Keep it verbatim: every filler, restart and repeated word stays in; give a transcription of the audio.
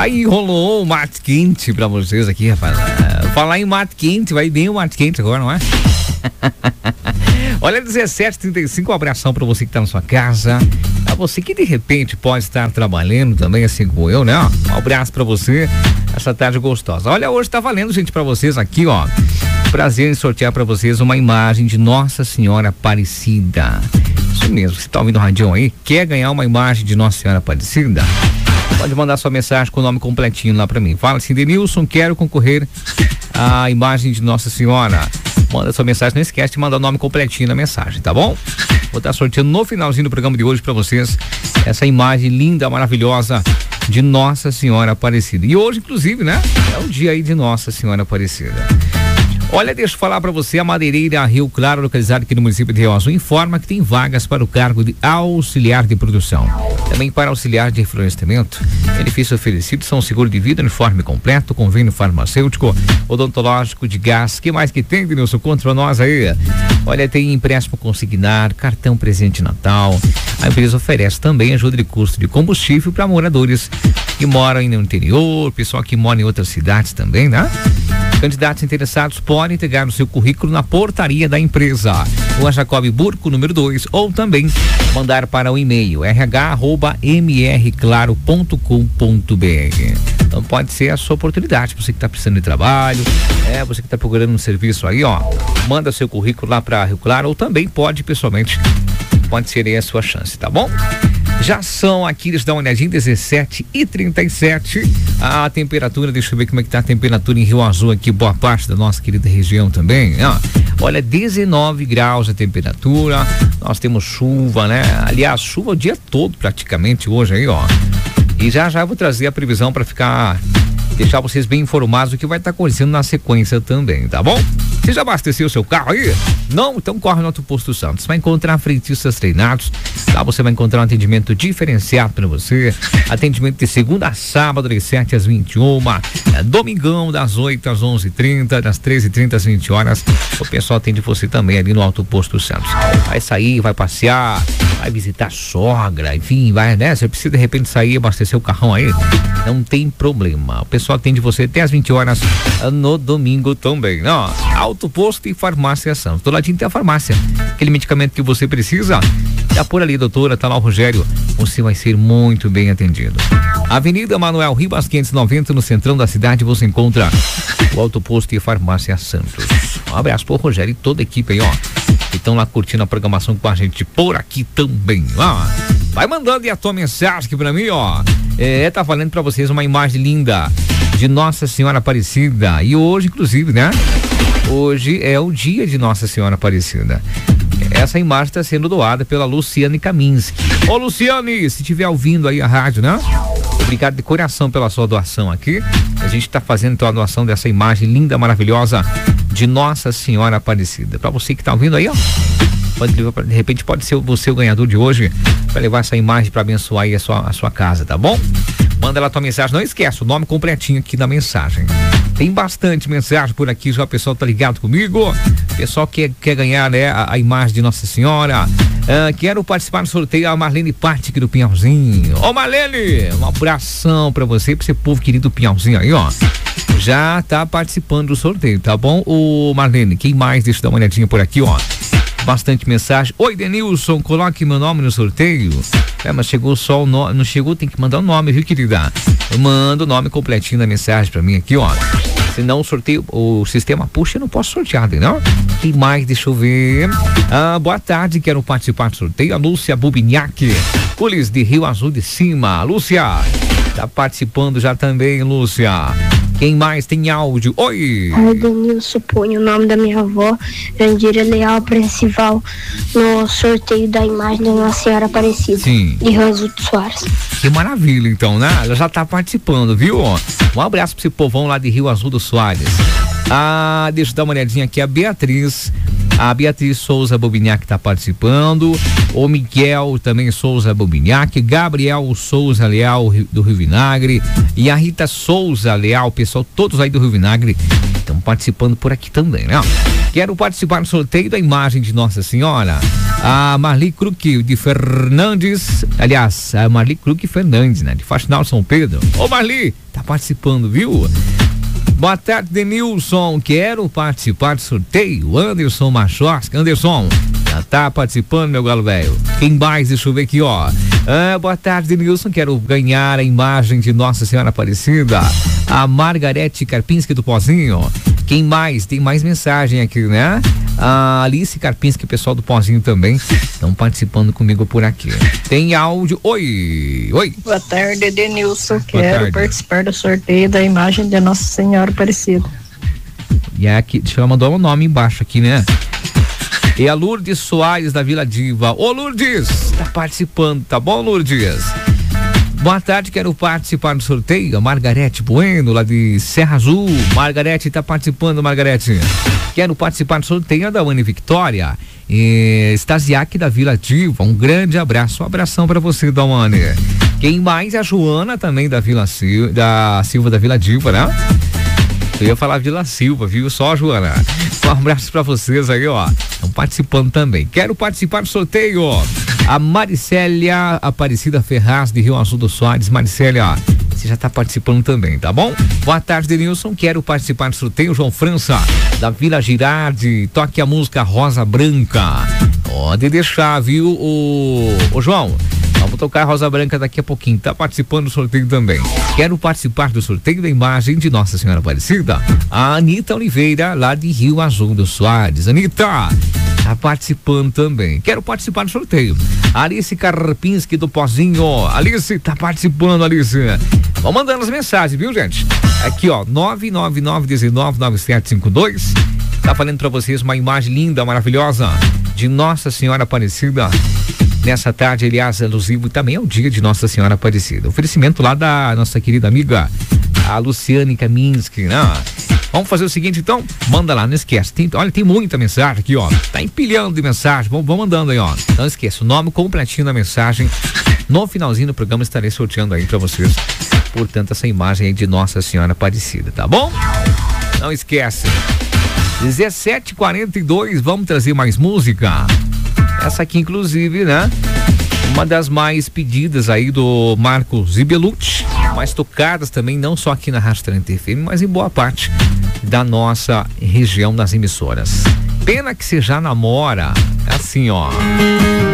Tá aí, rolou o mate quente pra vocês aqui, rapaz. Falar em mate quente, vai bem o mate quente agora, não é? Olha, dezessete e trinta e cinco, um abração pra você que tá na sua casa. Pra você que de repente pode estar trabalhando também, assim como eu, né? Um abraço pra você, essa tarde gostosa. Olha, hoje tá valendo, gente, pra vocês aqui, ó. Prazer em sortear pra vocês uma imagem de Nossa Senhora Aparecida. Isso mesmo, você tá ouvindo o radião aí? Quer ganhar uma imagem de Nossa Senhora Aparecida? Pode mandar sua mensagem com o nome completinho lá pra mim. Fala assim, Denilson, quero concorrer à imagem de Nossa Senhora. Manda sua mensagem, não esquece de mandar o nome completinho na mensagem, tá bom? Vou estar sorteando no finalzinho do programa de hoje pra vocês essa imagem linda, maravilhosa de Nossa Senhora Aparecida. E hoje, inclusive, né? É o dia aí de Nossa Senhora Aparecida. Olha, deixa eu falar para você, a madeireira Rio Claro, localizada aqui no município de Rio Azul, informa que tem vagas para o cargo de auxiliar de produção. Também para auxiliar de reflorestamento. Benefícios oferecidos são seguro de vida, uniforme completo, convênio farmacêutico, odontológico, de gás. Que mais que tem, Denilson? Conta pra nós aí. Olha, tem empréstimo consignar, cartão presente de Natal. A empresa oferece também ajuda de custo de combustível para moradores que moram no interior, pessoal que mora em outras cidades também, né? Candidatos interessados podem entregar o seu currículo na portaria da empresa, Rua Jacob Burco, número dois, ou também mandar para o e-mail r h arroba m r claro ponto com ponto b r. Então pode ser a sua oportunidade, você que está precisando de trabalho, é, você que está procurando um serviço aí, ó, manda seu currículo lá para Rio Claro, ou também pode pessoalmente, pode ser aí a sua chance, tá bom? Já são aqui, deixa eu dar uma olhadinha, dezessete e trinta e sete. A temperatura, deixa eu ver como é que tá a temperatura em Rio Azul aqui, boa parte da nossa querida região também. Ó. Olha, dezenove graus a temperatura. Nós temos chuva, né? Aliás, chuva o dia todo praticamente hoje aí, ó. E já já eu vou trazer a previsão para ficar, deixar vocês bem informados do que vai estar acontecendo na sequência também, tá bom? Você já abasteceu o seu carro aí? Não? Então corre no Auto Posto Santos. Você vai encontrar frentistas treinados. Lá você vai encontrar um atendimento diferenciado para você. Atendimento de segunda a sábado, das sete às vinte e uma. É, domingão, das oito às onze e trinta, das treze e trinta às vinte horas. O pessoal atende você também ali no Auto Posto Santos. Vai sair, vai passear, vai visitar a sogra, enfim, vai, né? Você precisa de repente sair e abastecer o carrão aí. Não tem problema. O pessoal atende você até às vinte horas no domingo também, ó. Auto Posto e Farmácia Santos. Do ladinho tem a farmácia. Aquele medicamento que você precisa, tá por ali, doutora, tá lá o Rogério. Você vai ser muito bem atendido. Avenida Manuel Ribas quinhentos e noventa, no centrão da cidade, você encontra o Auto Posto e Farmácia Santos. Um abraço pro Rogério e toda a equipe aí, ó. Que estão lá curtindo a programação com a gente por aqui também, ó. Vai mandando aí a tua mensagem aqui pra mim, ó. É, tá falando pra vocês uma imagem linda de Nossa Senhora Aparecida. E hoje, inclusive, né? Hoje é o dia de Nossa Senhora Aparecida. Essa imagem está sendo doada pela Luciane Kaminski. Ô Luciane, se estiver ouvindo aí a rádio, né? Obrigado de coração pela sua doação aqui. A gente está fazendo então a doação dessa imagem linda, maravilhosa de Nossa Senhora Aparecida. Para você que está ouvindo aí, ó. Pode, de repente pode ser você o ganhador de hoje para levar essa imagem para abençoar aí a sua, a sua casa, tá bom? Manda lá tua mensagem, não esquece o nome completinho aqui na mensagem. Tem bastante mensagem por aqui, já o pessoal tá ligado comigo. O pessoal quer, quer ganhar, né, a, a imagem de Nossa Senhora. Ah, quero participar do sorteio, a Marlene Parte aqui do Pinhalzinho. Ô Marlene, um abração pra você, pra esse povo querido do Pinhalzinho aí, ó. Já tá participando do sorteio, tá bom? Ô Marlene, quem mais? Deixa eu dar uma olhadinha por aqui, ó. Bastante mensagem. Oi, Denilson, coloque meu nome no sorteio. É, mas chegou só o nome, não chegou, tem que mandar o nome, viu, querida? Manda o nome completinho da mensagem pra mim aqui, ó. Senão o sorteio, o sistema puxa, eu não posso sortear, não? Quem mais? Deixa eu ver. Ah, boa tarde, quero participar do sorteio. A Lúcia Bubiniak, Pulis de Rio Azul de Cima. Lúcia, tá participando já também, Lúcia. Quem mais tem áudio? Oi! Oi, Denilson, põe o nome da minha avó, Jandira Leal Principal, no sorteio da imagem da Nossa Senhora Aparecida. Sim. De Rio Azul de Soares. Que maravilha, então, né? Ela já tá participando, viu? Um abraço pra esse povão lá de Rio Azul do Soares. Ah, deixa eu dar uma olhadinha aqui, a Beatriz. A Beatriz Souza Bobignac está participando. O Miguel também Souza Bobignac. Gabriel Souza Leal do Rio Vinagre. E a Rita Souza Leal, pessoal, todos aí do Rio Vinagre estão Estão participando por aqui também, né? Quero participar do sorteio da imagem de Nossa Senhora. A Marli Kruk de Fernandes, aliás, a Marli Kruk Fernandes, né? De Faxinal, São Pedro. Ô Marli, tá participando, viu? Boa tarde, Denilson. Quero participar do sorteio. Anderson Machowski. Anderson, já tá participando, meu galo velho. Quem mais? Deixa eu ver aqui, ó. Ah, boa tarde, Denilson. Quero ganhar a imagem de Nossa Senhora Aparecida. A Margarete Karpinski do Pozinho. Quem mais? Tem mais mensagem aqui, né? A Alice Karpinski, pessoal do Pozinho também, estão participando comigo por aqui. Tem áudio. Oi, oi. Boa tarde, Denilson. Quero tarde. participar do sorteio da imagem de Nossa Senhora Aparecida. E aqui, deixa eu mandar o um nome embaixo aqui, né? E a Lourdes Soares da Vila Diva. Ô Lourdes, tá participando, tá bom, Lourdes? Boa tarde, quero participar do sorteio. A Margarete Bueno, lá de Serra Azul. Margarete tá participando, Margarete. Quero participar do sorteio da Dani Victória. E Stasiak da Vila Diva. Um grande abraço, um abração pra você, Dani. Quem mais? A Joana também da Vila Silva, da Silva da Vila Diva, né? Eu ia falar Vila Silva, viu? Só, Joana. Um abraço pra vocês aí, ó. Estão participando também. Quero participar do sorteio. A Maricélia Aparecida Ferraz de Rio Azul do Soares. Maricélia, você já tá participando também, tá bom? Boa tarde, Denilson. Quero participar do sorteio. João França, da Vila Girardi. Toque a música Rosa Branca. Pode deixar, viu, o, o João? Vamos tocar Rosa Branca daqui a pouquinho. Tá participando do sorteio também. Quero participar do sorteio da imagem de Nossa Senhora Aparecida. A Anitta Oliveira, lá de Rio Azul do Soares. Anitta, tá participando também. Quero participar do sorteio. Alice Karpinski do Pozinho. Alice, tá participando, Alice. Vão mandando as mensagens, viu, gente? Aqui, ó, nove nove nove um nove nove sete cinco dois. Tá falando pra vocês uma imagem linda, maravilhosa de Nossa Senhora Aparecida. Nessa tarde, aliás, alusivo, também é o dia de Nossa Senhora Aparecida. Oferecimento lá da nossa querida amiga, a Luciane Kaminski, né? Vamos fazer o seguinte, então, manda lá, não esquece. Tem, olha, tem muita mensagem aqui, ó. Tá empilhando de mensagem, vamos, vamos mandando aí, ó. Não esqueça, o nome completinho da mensagem. No finalzinho do programa estarei sorteando aí pra vocês. Portanto, essa imagem aí de Nossa Senhora Aparecida, tá bom? Não esquece. dezessete e quarenta e dois, vamos trazer mais música. Essa aqui, inclusive, né? Uma das mais pedidas aí do Marco Zibelucci, mais tocadas também, não só aqui na Rádio trinta F M, mas em boa parte da nossa região das emissoras. Pena que você já namora, assim, ó.